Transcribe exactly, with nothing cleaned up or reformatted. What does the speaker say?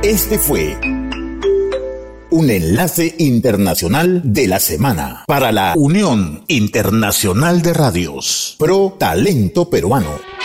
Este fue un enlace internacional de la semana para la Unión Internacional de Radios Pro Talento Peruano.